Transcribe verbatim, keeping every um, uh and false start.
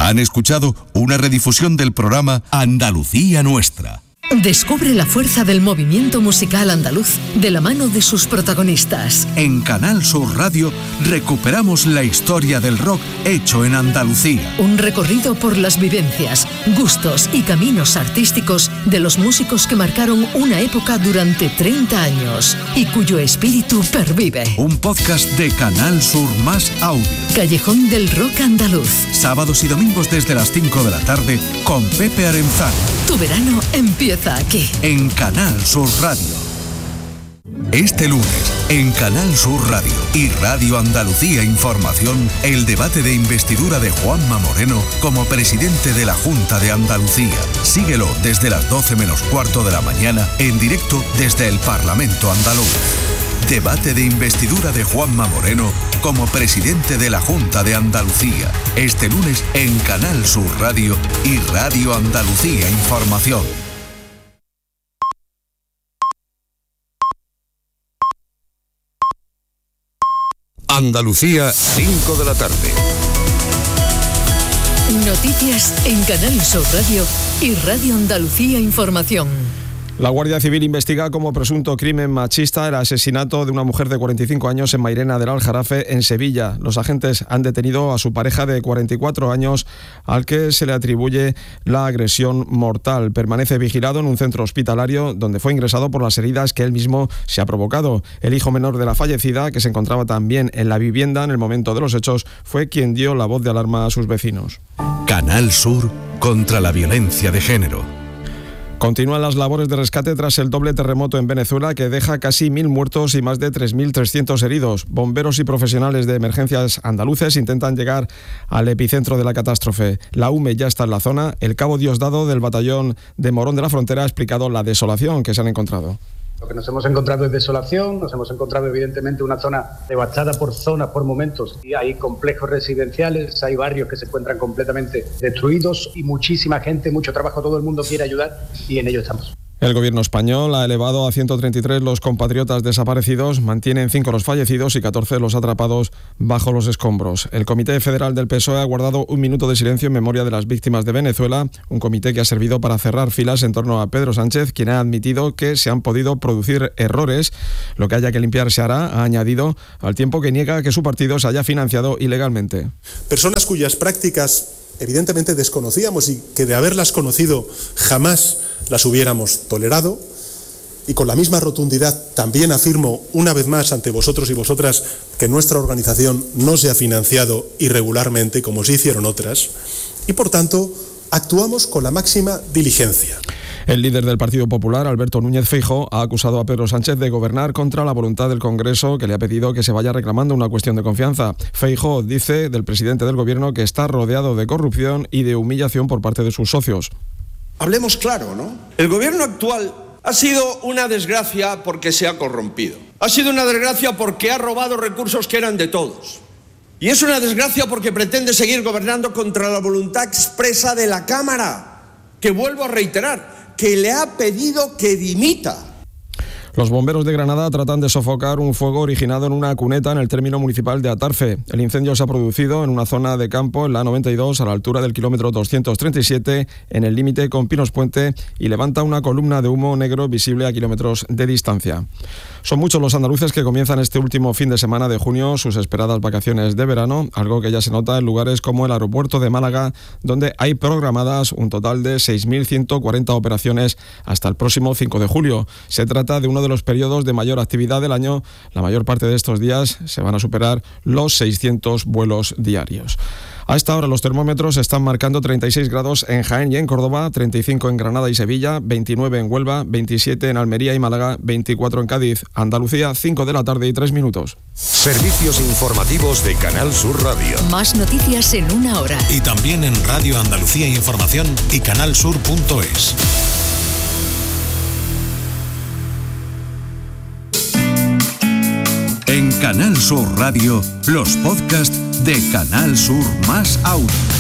Han escuchado una redifusión del programa Andalucía Nuestra. Descubre la fuerza del movimiento musical andaluz de la mano de sus protagonistas. En Canal Sur Radio recuperamos la historia del rock hecho en Andalucía. Un recorrido por las vivencias, gustos y caminos artísticos de los músicos que marcaron una época durante treinta años y cuyo espíritu pervive. Un podcast de Canal Sur Más Audio. Callejón del Rock Andaluz. Sábados y domingos desde las cinco de la tarde con Pepe Arenzano. Tu verano empieza aquí. En Canal Sur Radio. Este lunes, en Canal Sur Radio y Radio Andalucía Información, el debate de investidura de Juanma Moreno como presidente de la Junta de Andalucía. Síguelo desde las doce menos cuarto de la mañana, en directo desde el Parlamento andaluz. Debate de investidura de Juanma Moreno como presidente de la Junta de Andalucía. Este lunes en Canal Sur Radio y Radio Andalucía Información. Andalucía, cinco de la tarde. Noticias en Canal Sur Radio y Radio Andalucía Información. La Guardia Civil investiga como presunto crimen machista el asesinato de una mujer de cuarenta y cinco años en Mairena del Aljarafe, en Sevilla. Los agentes han detenido a su pareja de cuarenta y cuatro años, al que se le atribuye la agresión mortal. Permanece vigilado en un centro hospitalario donde fue ingresado por las heridas que él mismo se ha provocado. El hijo menor de la fallecida, que se encontraba también en la vivienda en el momento de los hechos, fue quien dio la voz de alarma a sus vecinos. Canal Sur contra la violencia de género. Continúan las labores de rescate tras el doble terremoto en Venezuela, que deja casi mil muertos y más de tres mil trescientos heridos. Bomberos y profesionales de emergencias andaluces intentan llegar al epicentro de la catástrofe. La U M E ya está en la zona. El cabo Diosdado del batallón de Morón de la Frontera ha explicado la desolación que se han encontrado. Lo que nos hemos encontrado es desolación, nos hemos encontrado evidentemente una zona devastada por zonas, por momentos, y hay complejos residenciales, hay barrios que se encuentran completamente destruidos y muchísima gente, mucho trabajo, todo el mundo quiere ayudar y en ello estamos. El gobierno español ha elevado a ciento treinta y tres los compatriotas desaparecidos, mantienen cinco los fallecidos y catorce los atrapados bajo los escombros. El Comité Federal del P S O E ha guardado un minuto de silencio en memoria de las víctimas de Venezuela, un comité que ha servido para cerrar filas en torno a Pedro Sánchez, quien ha admitido que se han podido producir errores. Lo que haya que limpiar se hará, ha añadido, al tiempo que niega que su partido se haya financiado ilegalmente. Personas cuyas prácticas evidentemente desconocíamos y que de haberlas conocido jamás las hubiéramos tolerado, y con la misma rotundidad también afirmo una vez más ante vosotros y vosotras que nuestra organización no se ha financiado irregularmente como sí hicieron otras, y por tanto actuamos con la máxima diligencia. El líder del Partido Popular, Alberto Núñez Feijóo, ha acusado a Pedro Sánchez de gobernar contra la voluntad del Congreso, que le ha pedido que se vaya reclamando una cuestión de confianza. Feijóo dice del presidente del Gobierno que está rodeado de corrupción y de humillación por parte de sus socios. Hablemos claro, ¿no? El gobierno actual ha sido una desgracia porque se ha corrompido. Ha sido una desgracia porque ha robado recursos que eran de todos. Y es una desgracia porque pretende seguir gobernando contra la voluntad expresa de la Cámara, que vuelvo a reiterar, que le ha pedido que dimita. Los bomberos de Granada tratan de sofocar un fuego originado en una cuneta en el término municipal de Atarfe. El incendio se ha producido en una zona de campo en la noventa y dos, a la altura del kilómetro doscientos treinta y siete, en el límite con Pinos Puente, y levanta una columna de humo negro visible a kilómetros de distancia. Son muchos los andaluces que comienzan este último fin de semana de junio sus esperadas vacaciones de verano, algo que ya se nota en lugares como el aeropuerto de Málaga, donde hay programadas un total de seis mil ciento cuarenta operaciones hasta el próximo cinco de julio. Se trata de uno de los periodos de mayor actividad del año. La mayor parte de estos días se van a superar los seiscientos vuelos diarios. A esta hora los termómetros están marcando treinta y seis grados en Jaén y en Córdoba, treinta y cinco en Granada y Sevilla, veintinueve en Huelva, veintisiete en Almería y Málaga, veinticuatro en Cádiz. Andalucía, cinco de la tarde y tres minutos. Servicios informativos de Canal Sur Radio. Más noticias en una hora. Y también en Radio Andalucía Información y canalsur punto es. En Canal Sur Radio, los podcasts de Canal Sur Más Audio.